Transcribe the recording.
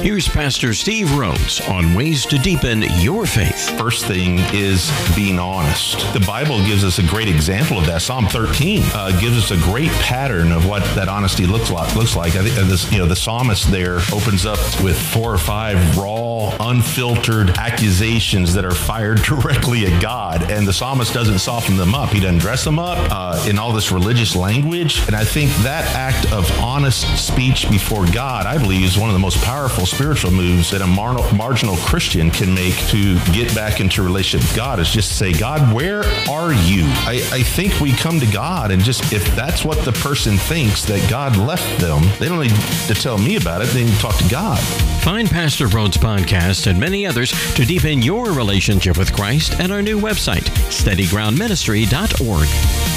Here's Pastor Steve Rhodes on ways to deepen your faith. First thing is being honest. The Bible gives us a great example of that. Psalm 13 gives us a great pattern of what that honesty looks like. I think the psalmist there opens up with 4 or 5 raw, unfiltered accusations that are fired directly at God, and the psalmist doesn't soften them up. He doesn't dress them up in all this religious language. And I think that act of honest speech before God, I believe, is one of the most powerful spiritual moves that a marginal Christian can make to get back into relationship with God, is just to say, God, where are you? I think we come to God and just, if that's what the person thinks that God left them, they don't need to tell me about it. They need to talk to God. Find Pastor Rhodes' podcast and many others to deepen your relationship with Christ at our new website, steadygroundministry.org.